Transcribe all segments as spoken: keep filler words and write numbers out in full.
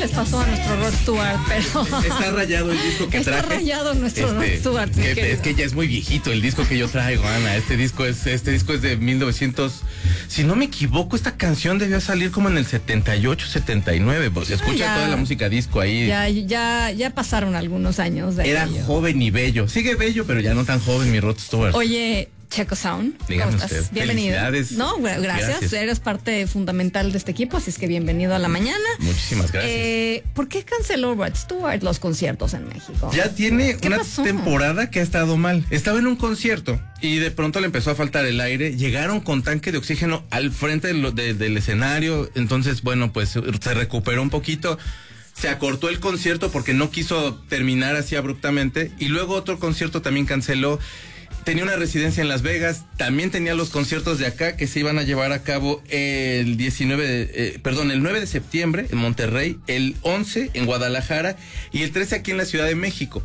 les pasó a nuestro Rod Stewart, pero... Está rayado el disco que Está traje. Está rayado nuestro Rod este, Stewart. Que, es que ya es muy viejito el disco que yo traigo, Ana. Este disco es este disco es de mil novecientos. Si no me equivoco, esta canción debió salir como en el setenta y ocho, setenta y nueve. Pues se escucha ya, toda la música disco ahí. Ya, ya, ya pasaron algunos años de Era aquello. joven y bello. Sigue bello, pero ya no tan joven, mi Rod Stewart. Oye, Checo Sound, dígame ¿cómo usted? estás? Bienvenido. Felicidades. No, gracias. gracias. Eres parte fundamental de este equipo, así es que bienvenido a la mañana. Muchísimas gracias. Eh, ¿Por qué canceló Rod Stewart los conciertos en México? Ya tiene una pasó? temporada que ha estado mal. Estaba en un concierto y de pronto le empezó a faltar el aire. Llegaron con tanque de oxígeno al frente de lo, de, del escenario. Entonces, bueno, pues se recuperó un poquito. Se acortó el concierto porque no quiso terminar así abruptamente. Y luego otro concierto también canceló. Tenía una residencia en Las Vegas, también tenía los conciertos de acá que se iban a llevar a cabo el diecinueve, de, eh, perdón, el nueve de septiembre en Monterrey, el once en Guadalajara y el trece aquí en la Ciudad de México.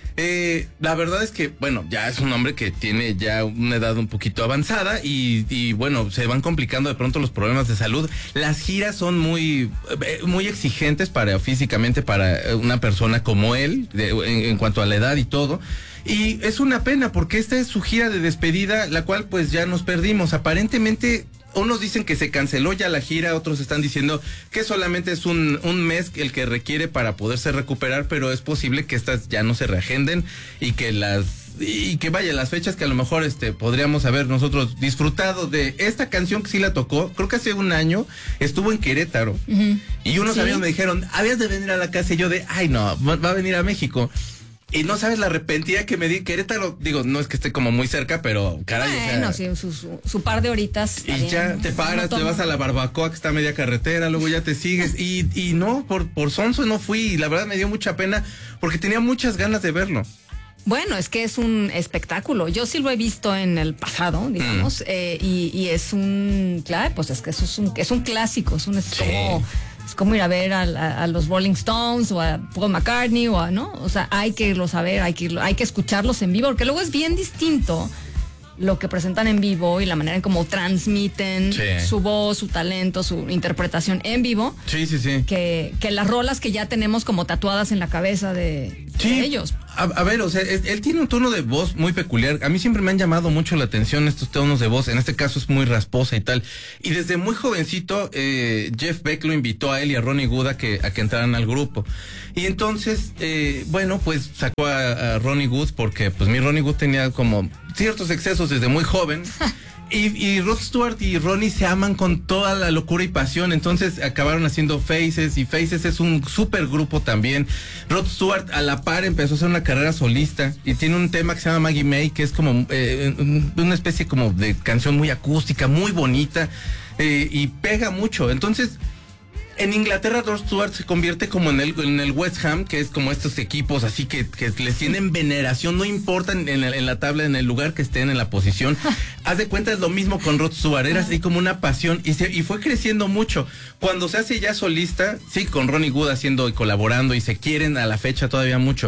Eh, la verdad es que, bueno, ya es un hombre que tiene ya una edad un poquito avanzada y, y bueno, se van complicando de pronto los problemas de salud. Las giras son muy, muy exigentes para físicamente para una persona como él, de, en, en cuanto a la edad y todo. Y es una pena porque esta es su gira de despedida, la cual pues ya nos perdimos. Aparentemente, unos dicen que se canceló ya la gira, otros están diciendo que solamente es un, un mes el que requiere para poderse recuperar, pero es posible que estas ya no se reagenden y que las y que vaya, las fechas que a lo mejor este podríamos haber nosotros disfrutado de esta canción que sí la tocó, creo que hace un año estuvo en Querétaro. Uh-huh. Y unos ¿Sí? amigos me dijeron, habías de venir a la casa, y yo de, ay no, va a venir a México. Y no sabes la arrepentida que me di. Querétaro, digo, no es que esté como muy cerca, pero caray. Bueno, o sea, sí, su, su, su par de horitas. Y bien, ya te paras, no te vas a la barbacoa que está a media carretera, luego ya te sigues. y, y no, por, por sonso no fui. Y la verdad me dio mucha pena porque tenía muchas ganas de verlo. Bueno, es que es un espectáculo. Yo sí lo he visto en el pasado, digamos, mm. eh, y, y es un, claro, pues es que eso es un, es un clásico, es un es sí. como, es como ir a ver a, a, a los Rolling Stones o a Paul McCartney o a, ¿no? O sea, hay que irlos a ver, hay que, hay que escucharlos en vivo, porque luego es bien distinto lo que presentan en vivo y la manera en cómo transmiten sí. su voz, su talento, su interpretación en vivo. Sí, sí, sí. Que, que las rolas que ya tenemos como tatuadas en la cabeza de, sí. de ellos. A, a ver, o sea, él, él tiene un tono de voz muy peculiar. A mí siempre me han llamado mucho la atención estos tonos de voz. En este caso es muy rasposa y tal. Y desde muy jovencito, eh, Jeff Beck lo invitó a él y a Ronnie Wood a que, a que entraran al grupo. Y entonces, eh, bueno, pues sacó a, a Ronnie Wood porque pues mi Ronnie Wood tenía como ciertos excesos desde muy joven. Y, y Rod Stewart y Ronnie se aman con toda la locura y pasión. Entonces acabaron haciendo Faces. Y Faces es un super grupo también. Rod Stewart a la par empezó a hacer una carrera solista. Y tiene un tema que se llama Maggie May, que es como eh, una especie como de canción muy acústica, muy bonita. Eh, y pega mucho. Entonces, en Inglaterra, Rod Stewart se convierte como en el, en el West Ham, que es como estos equipos así que, que les tienen veneración, no importa en, en, en la tabla, en el lugar que estén, en la posición. Haz de cuenta, es lo mismo con Rod Stewart, era así como una pasión y, se, y fue creciendo mucho. Cuando se hace ya solista, sí, con Ronnie Wood haciendo y colaborando y se quieren a la fecha todavía mucho.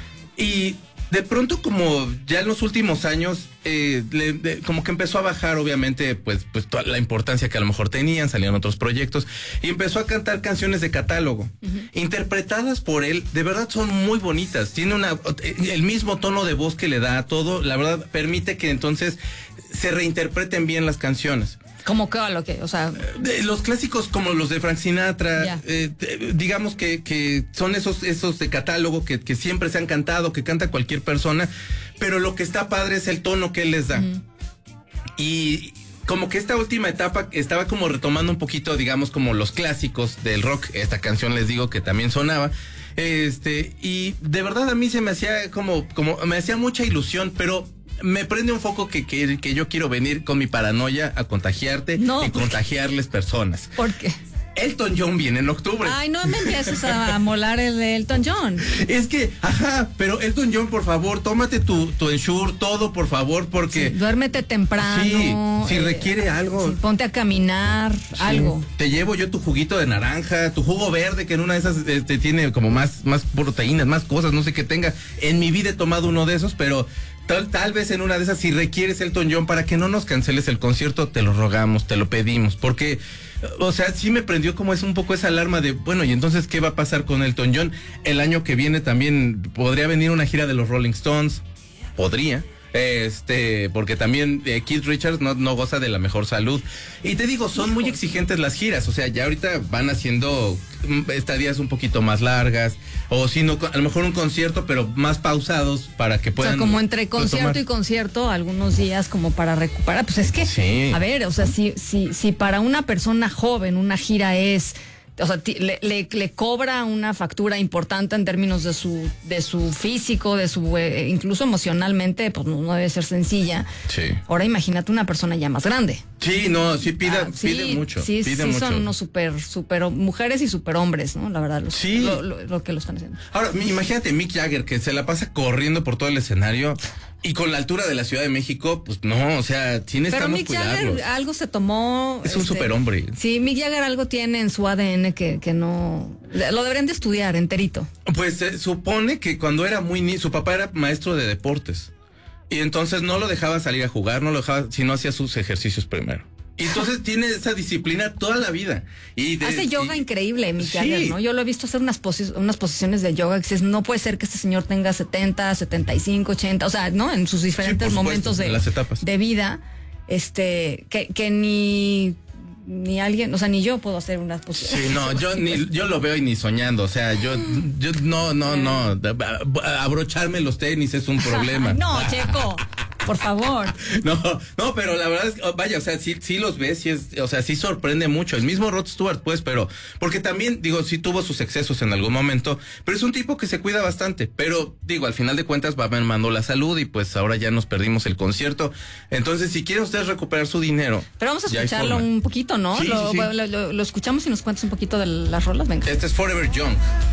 Y de pronto, como ya en los últimos años, eh, le, de, como que empezó a bajar, obviamente, pues, pues toda la importancia que a lo mejor tenían, salían otros proyectos, y empezó a cantar canciones de catálogo, uh-huh. interpretadas por él, de verdad son muy bonitas, tiene una, el mismo tono de voz que le da a todo, la verdad permite que entonces se reinterpreten bien las canciones. ¿Cómo que lo que, o sea? De los clásicos como los de Frank Sinatra, yeah. eh, de, digamos que, que son esos, esos de catálogo que, que siempre se han cantado, que canta cualquier persona, pero lo que está padre es el tono que él les da. Uh-huh. Y como que esta última etapa estaba como retomando un poquito, digamos, como los clásicos del rock. Esta canción les digo que también sonaba. Este, y de verdad a mí se me hacía como, como, me hacía mucha ilusión, pero me prende un foco que, que, que yo quiero venir con mi paranoia a contagiarte no, y contagiarles personas. ¿Por qué? Elton John viene en octubre. Ay, no me empieces a molar el de Elton John. Es que, ajá, pero Elton John, por favor, tómate tu, tu Ensure, todo, por favor, porque... Sí, duérmete temprano. Sí, si eh, requiere algo. Sí, ponte a caminar, sí, algo. Te llevo yo tu juguito de naranja, tu jugo verde, que en una de esas este, tiene como más, más proteínas, más cosas, no sé qué tenga. En mi vida he tomado uno de esos, pero tal, tal vez en una de esas, si requieres Elton John, para que no nos canceles el concierto, te lo rogamos, te lo pedimos, porque, o sea, sí me prendió como es un poco esa alarma de, bueno, y entonces, ¿qué va a pasar con Elton John? El año que viene también podría venir una gira de los Rolling Stones, podría. Este, porque también eh, Keith Richards no, no goza de la mejor salud. Y te digo, son muy exigentes las giras. O sea, ya ahorita van haciendo estadías un poquito más largas. O si no, a lo mejor un concierto, pero más pausados para que puedan. O sea, como entre concierto retomar. y concierto, algunos días como para recuperar. Pues es que, sí. a ver, o sea, si, si, si para una persona joven una gira es. O sea, le, le, le cobra una factura importante en términos de su de su físico, de su eh, incluso emocionalmente, pues no, no debe ser sencilla. Sí. Ahora imagínate una persona ya más grande. Sí, no, sí pide, ah, sí, pide mucho. Sí, pide sí mucho. Son unos super, super mujeres y super hombres, ¿no? La verdad, los, sí. lo, lo, lo que lo están haciendo. Ahora, imagínate Mick Jagger, que se la pasa corriendo por todo el escenario. Y con la altura de la Ciudad de México, pues no, o sea, sí necesitamos Pero Mick Jagger algo se tomó. Es un este, superhombre. Sí, Mick Jagger algo tiene en su A D N que, que no. Lo deberían de estudiar enterito. Pues se supone que cuando era muy niño, su papá era maestro de deportes. Y entonces no lo dejaba salir a jugar, no lo dejaba, sino hacía sus ejercicios primero. Y entonces tiene esa disciplina toda la vida. Y de, hace yoga y, increíble, Mick sí. Jagger, ¿no? Yo lo he visto hacer unas, posi unas posiciones de yoga que dices, no puede ser que este señor tenga setenta, setenta y cinco, ochenta, o sea, ¿no? En sus diferentes sí, momentos supuesto, de, las etapas. de vida, este, que, que ni... ni alguien, o sea, ni yo puedo hacer unas posiciones. Sí, no, yo ni yo lo veo y ni soñando, o sea, yo yo no no no abrocharme los tenis es un problema. No, Checo. Por favor. No, no, pero la verdad es que, vaya, o sea, sí, sí los ves, sí es, o sea, sí sorprende mucho. El mismo Rod Stewart, pues, pero, porque también, digo, sí tuvo sus excesos en algún momento, pero es un tipo que se cuida bastante. Pero, digo, al final de cuentas va mermando la salud y pues ahora ya nos perdimos el concierto. Entonces, si quieren ustedes recuperar su dinero. Pero vamos a escucharlo un poquito, ¿no? Sí, lo, sí, sí. Lo, lo, lo escuchamos y nos cuentas un poquito de las rolas, venga. Este es Forever Young.